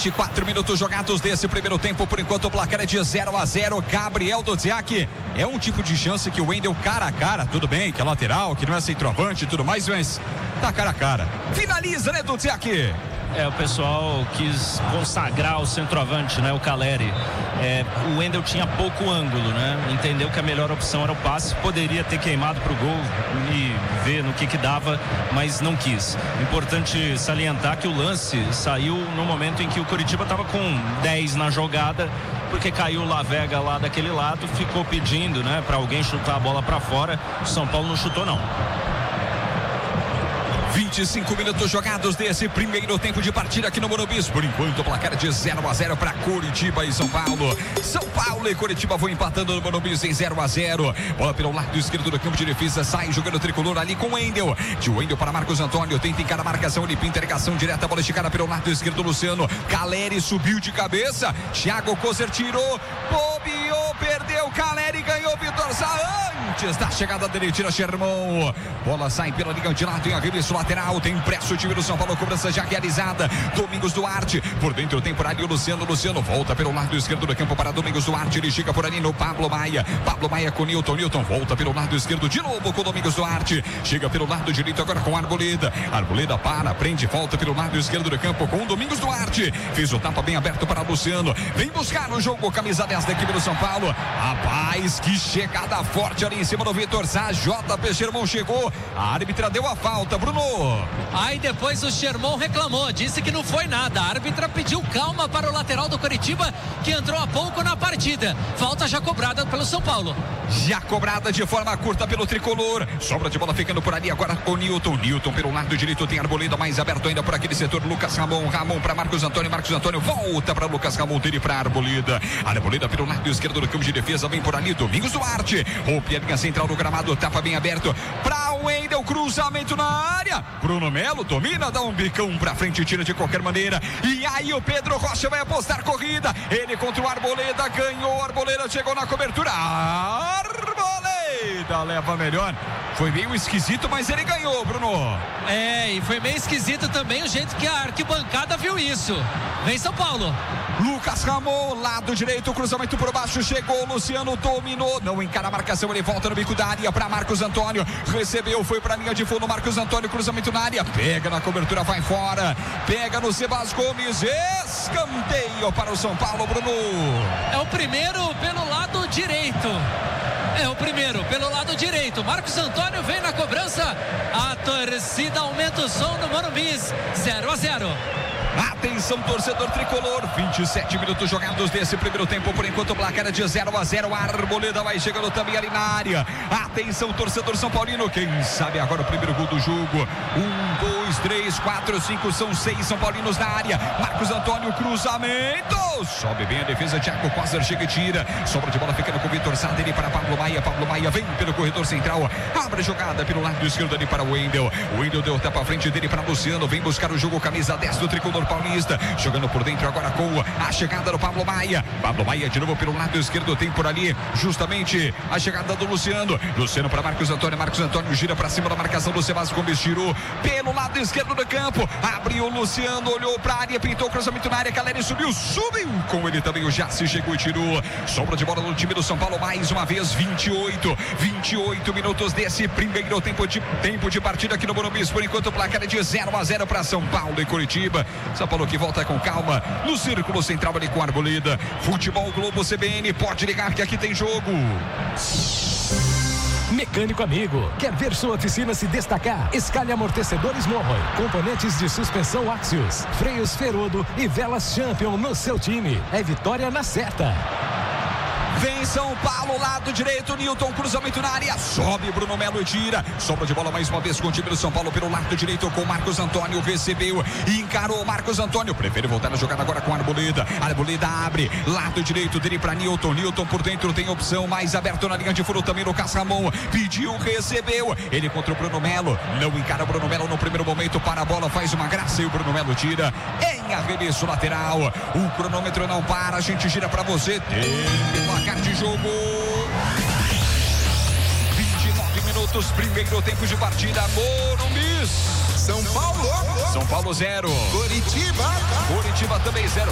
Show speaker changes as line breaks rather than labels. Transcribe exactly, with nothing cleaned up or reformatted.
vinte e quatro minutos jogados desse primeiro tempo. Por enquanto o placar é de zero a zero. Gabriel Dudziak, é um tipo de chance que o Wendel cara a cara, tudo bem, que é lateral, que não é centroavante e tudo mais, mas tá cara a cara. Finaliza, né, Dudziak?
É, o pessoal quis consagrar o centroavante, né, o Caleri. É, o Wendel tinha pouco ângulo, né? Entendeu que a melhor opção era o passe, poderia ter queimado pro gol e ver no que que dava, mas não quis. Importante salientar que o lance saiu no momento em que o Coritiba estava com dez na jogada, porque caiu o Lavega lá daquele lado, ficou pedindo, né, para alguém chutar a bola para fora. O São Paulo não chutou, não.
vinte e cinco minutos jogados desse primeiro tempo de partida aqui no Morumbi. Por enquanto o placar é de zero a zero para Coritiba e São Paulo. São Paulo e Coritiba vão empatando no Morumbi em zero a zero. Bola pelo lado esquerdo do campo de defesa, sai jogando o tricolor ali com o Wendel. De Wendel para Marcos Antônio, tenta encarar a marcação, ele pinta a ligação direta, bola esticada pelo lado esquerdo, Luciano. Caleri subiu de cabeça, Thiago Kozer tirou, bobeou, perdeu, Caleri ganhou, Vitor Sá antes da chegada dele, tira Sherman. Bola sai pela liga de lado em arremesso lateral, tem impresso o time do São Paulo, cobrança já realizada. Domingos Duarte, por dentro tem por ali o Luciano, Luciano volta pelo lado esquerdo do campo para Domingos Duarte, ele chega por ali no Pablo Maia, Pablo Maia com Newton, Newton volta pelo lado esquerdo de novo com Domingos Duarte, chega pelo lado direito agora com Arboleda, Arboleda para, prende, volta pelo lado esquerdo do campo com Domingos Duarte, fez o tapa bem aberto para Luciano, vem buscar o jogo, camisa dez da equipe do São Paulo. Rapaz, que chegada forte ali em cima do Vitor Sá, J P Sherman chegou, a árbitra deu a falta, Bruno.
Aí depois o Sherman reclamou, disse que não foi nada. A árbitra pediu calma para o lateral do Coritiba, que entrou há pouco na partida. Falta já cobrada pelo São Paulo.
Já cobrada de forma curta pelo tricolor. Sobra de bola ficando por ali agora com o Newton. Newton pelo lado direito tem Arboleda mais aberto ainda por aquele setor. Lucas Ramon, Ramon para Marcos Antônio. Marcos Antônio volta para Lucas Ramon, dele para Arboleda. Arboleda pelo lado esquerdo do campo de defesa, vem por ali Domingos Duarte. Rompe a linha central do gramado, tapa bem aberto para o Wendel, cruzamento na área. Bruno Melo domina, dá um bicão pra frente, tira de qualquer maneira. E aí o Pedro Rocha vai apostar corrida. Ele contra o Arboleda, ganhou. Arboleda chegou na cobertura. Arboleda leva melhor. Foi meio esquisito, mas ele ganhou, Bruno.
É, e foi meio esquisito também o jeito que a arquibancada viu isso. Vem São Paulo.
Lucas Ramon, lado direito, cruzamento por baixo, chegou, Luciano dominou, não encara a marcação, ele volta no bico da área para Marcos Antônio, recebeu, foi para a linha de fundo, Marcos Antônio, cruzamento na área, pega na cobertura, vai fora, pega no Sebas Gomes, escanteio para o São Paulo, Bruno.
É o primeiro pelo lado direito. É o primeiro pelo lado direito. Marcos Antônio vem na cobrança. A torcida aumenta o som do Morumbi. zero a zero.
Atenção, torcedor tricolor, vinte e sete minutos jogados desse primeiro tempo, por enquanto o placar é de zero a zero, a Arboleda vai chegando também ali na área. Atenção, torcedor São Paulino, quem sabe agora o primeiro gol do jogo. Um, dois, três, quatro, cinco, são seis São Paulinos na área. Marcos Antônio, cruzamento, sobe bem a defesa, Thiago Kozer chega e tira, sobra de bola ficando com o Vitor Sá, dele para Pablo Maia, Pablo Maia vem pelo corredor central, abre a jogada pelo lado esquerdo ali para o Wendel, o Wendel deu tapa à frente dele para Luciano, vem buscar o jogo, camisa dez do tricolor paulista, jogando por dentro agora com a chegada do Pablo Maia, Pablo Maia de novo pelo lado esquerdo, tem por ali justamente a chegada do Luciano, Luciano para Marcos Antônio, Marcos Antônio gira para cima da marcação do Sebas Gomes, tirou pelo lado esquerdo do campo, abriu o Luciano, olhou para a área, pintou o cruzamento na área, Caleri subiu, subiu com ele também o Jaci, chegou e tirou, sobra de bola no time do São Paulo mais uma vez, vinte e oito, vinte e oito minutos desse primeiro tempo de, tempo de partida aqui no Morumbi, por enquanto o placar é de zero a zero para São Paulo e Coritiba. São Paulo que volta com calma no círculo central ali com a Arboleda. Futebol Globo C B N, pode ligar que aqui tem jogo.
Mecânico amigo, quer ver sua oficina se destacar? Escalhe amortecedores Monroe, componentes de suspensão Axios, freios Ferodo e velas Champion no seu time. É vitória na certa.
Vem São Paulo, lado direito, Newton, cruzamento na área, sobe Bruno Melo e tira, sobra de bola mais uma vez com o time do São Paulo pelo lado direito com Marcos Antônio, recebeu e encarou Marcos Antônio, prefere voltar na jogada agora com a Arboleda, Arboleda abre, lado direito dele para Newton, Newton por dentro tem opção, mais aberto na linha de fundo também no Cassamão, pediu, recebeu, ele contra o Bruno Melo, não encara o Bruno Melo no primeiro momento, para a bola, faz uma graça e o Bruno Melo tira, em arremesso lateral, o cronômetro não para, a gente gira para você, tem placar de jogo. vinte e nove minutos, primeiro tempo de partida, Morumbi.
São Paulo.
São Paulo zero.
Coritiba.
Coritiba também zero.